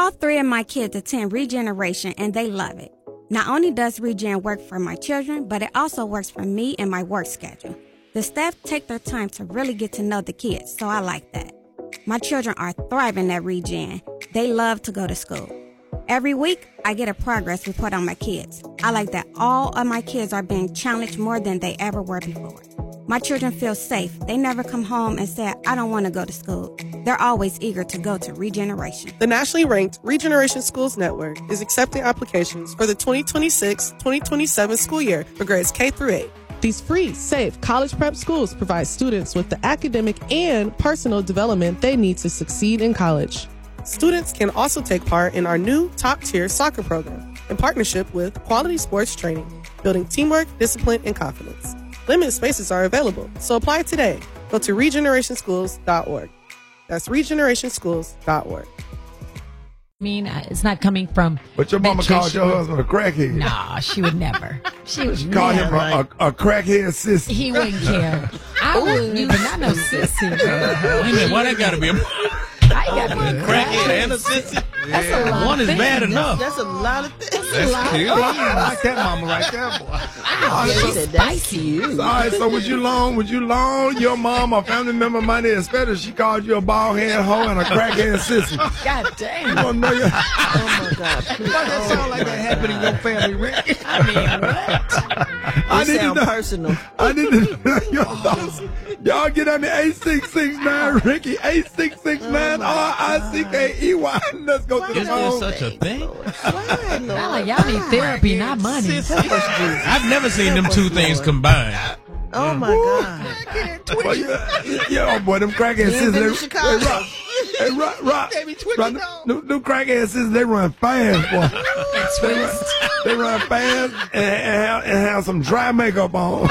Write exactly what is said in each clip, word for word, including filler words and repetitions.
All three of my kids attend Regeneration, and they love it. Not only does Regen work for my children, but it also works for me and my work schedule. The staff take their time to really get to know the kids, so I like that. My children are thriving at Regen. They love to go to school. Every week, I get a progress report on my kids. I like that all of my kids are being challenged more than they ever were before. My children feel safe. They never come home and say, I don't want to go to school. They're always eager to go to Regeneration. The nationally ranked Regeneration Schools Network is accepting applications for the twenty twenty-six twenty twenty-seven school year for grades K through eight. These free, safe college prep schools provide students with the academic and personal development they need to succeed in college. Students can also take part in our new top-tier soccer program in partnership with Quality Sports Training, building teamwork, discipline, and confidence. Limited spaces are available, so apply today. Go to regeneration schools dot org. That's regeneration schools dot org. I mean, it's not coming from. But your mama called your husband a crackhead. Nah, she would never. She would she never. called him a, a, a crackhead sissy. He wouldn't care. I would, but not no sissy. Wait a minute, why that gotta be a I gotta be a crackhead and a sissy? That's a lot One of is bad things. enough. That's a lot of things. That's a lot of things. I like that mama right there, boy. Wow, She she's said that's spicy. cute. All right, so would you loan, would you loan your mom or family member money, especially if she called you a bald head hoe and a crackhead sissy? God You damn. don't know your... Oh my God. Please. Why that sound like that happened in your family, Rick? I mean, what? I It need to sound know. personal. I need to know your thoughts. Y'all get on the eight six six nine, Ricky, eight six six nine R I C K E Y. Let's go to the Is there phone. such a thing? Why, Lord? Sound like y'all need therapy, not money. Sissy. I've never seen them two things combined. Oh my God. Well, yeah, yeah, boy, them crackhead You ain't sisters. been to They, Chicago. they rock. Hey, rock, rock. rock them, them crackhead sisters, they run fast, boy. They run, they run fast and, and, have, and have some dry makeup on.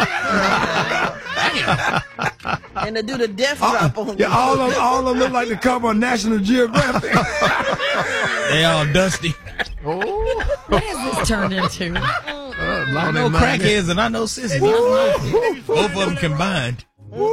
And to do the death Uh, drop on yeah, you. all of them, all of them look like the cover of National Geographic. They all dusty. What has this turned into? I know crackheads and I know sissies. Both of them combined.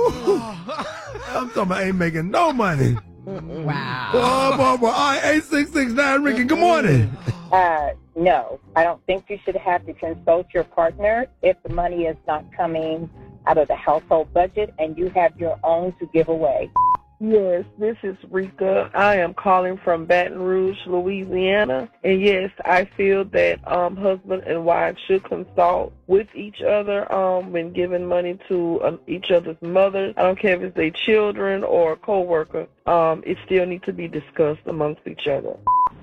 I'm talking about ain't making no money. Wow. Oh, boy, boy. All right, eight six six nine, Ricky, good morning. Uh, no, I don't think you should have to consult your partner if the money is not coming out of the household budget and you have your own to give away. Yes, this is Rika. I am calling from Baton Rouge, Louisiana. And yes, I feel that um, husband and wife should consult with each other um, when giving money to um, each other's mothers. I don't care if it's their children or a co-worker. Um, it still needs to be discussed amongst each other.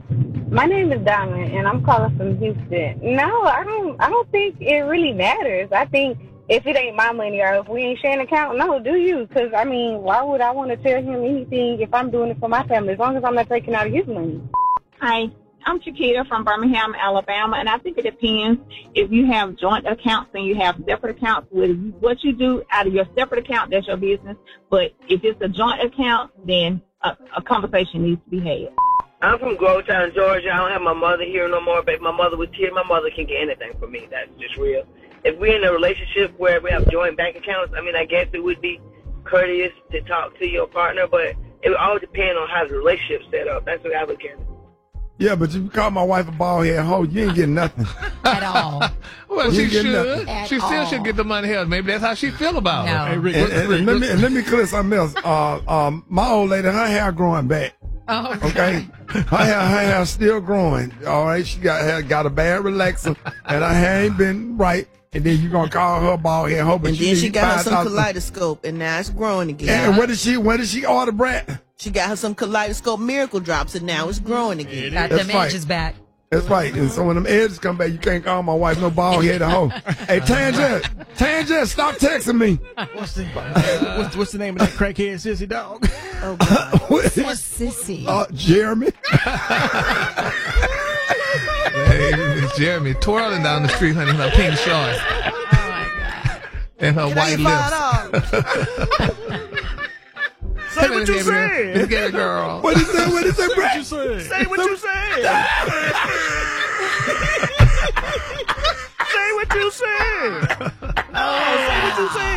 My name is Diamond, and I'm calling from Houston. No, I don't. I don't think it really matters. I think if it ain't my money or if we ain't sharing an account, no, do you? Because I mean, why would I want to tell him anything if I'm doing it for my family? As long as I'm not taking out of his money. Hi, I'm Chiquita from Birmingham, Alabama, and I think it depends if you have joint accounts and you have separate accounts. With what you do out of your separate account, that's your business. But if it's a joint account, then a, a conversation needs to be had. I'm from Grovetown, Georgia. I don't have my mother here no more, but if my mother was here, my mother can get anything from me. That's just real. If we're in a relationship where we have joint bank accounts, I mean, I guess it would be courteous to talk to your partner, but it would all depend on how the relationship's set up. That's what I look at it. Yeah, but if you call my wife a bald head hoe, you ain't getting nothing. At all. Well, You she get should. nothing. At She still all. should get the money held. Maybe that's how she feel about No. it. Hey, Rick, And, Rick, and- Rick, and let Rick. me and let me clear something else. Uh, um, my old lady, her hair growing back. Oh, Okay, her hair, her hair still growing. All right, she got her, got a bad relaxer, and her hair ain't been right. And then you gonna call her bald head hoe, but And you then she need got her five some thousand. kaleidoscope, and now it's growing again. And where did she? Where did she order Brat? She got her some kaleidoscope miracle drops, and now it's growing again. got That's them right. edges back. That's right. And so when them edges come back, you can't call my wife no bald head hoe. Hey, Tangent, Tangent, stop texting me. What's the, uh, what's, what's the name of that crackhead sissy dog? Oh, God. What's sissy? Uh, Jeremy. Hey, it's Jeremy twirling down the street, honey, in her pink shorts Oh my God. and her Can I white get lips. five dollars? Say what you say. Let's get it, girl. What is that? What is that, Brat? Say what you say. Say what you say. Oh, say what you say.